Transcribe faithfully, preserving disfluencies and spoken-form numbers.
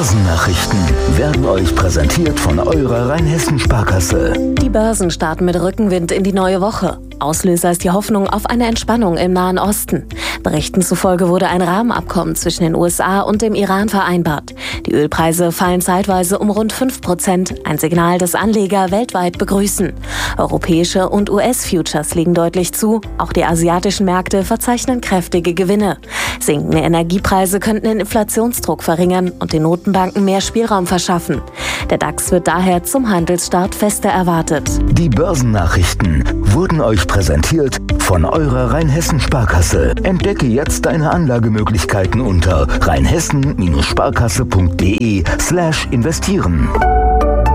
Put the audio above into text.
Börsennachrichten werden euch präsentiert von eurer Rheinhessen-Sparkasse. Die Börsen starten mit Rückenwind in die neue Woche. Auslöser ist die Hoffnung auf eine Entspannung im Nahen Osten. Berichten zufolge wurde ein Rahmenabkommen zwischen den U S A und dem Iran vereinbart. Die Ölpreise fallen zeitweise um rund fünf Prozent, ein Signal, das Anleger weltweit begrüßen. Europäische und U S-Futures liegen deutlich zu, auch die asiatischen Märkte verzeichnen kräftige Gewinne. Sinkende Energiepreise könnten den Inflationsdruck verringern und den Notenbanken mehr Spielraum verschaffen. Der DAX wird daher zum Handelsstart fester erwartet. Die Börsennachrichten wurden euch präsentiert von eurer Rheinhessen-Sparkasse. Entdecke jetzt deine Anlagemöglichkeiten unter rheinhessen-sparkasse punkt de slash investieren.